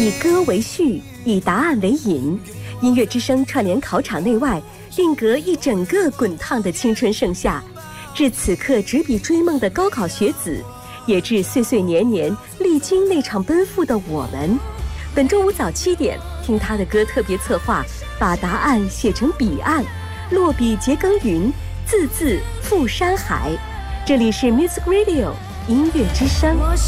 以歌为序，以答案为引，音乐之声串联考场内外，定格一整个滚烫的青春盛夏，致此刻执笔追梦的高考学子，也致岁岁年年历经那场奔赴的我们。本周五早7点，听他的歌特别策划，把答案写成彼岸，落笔结耕耘，字字赴山海。这里是 Music Radio 音乐之声。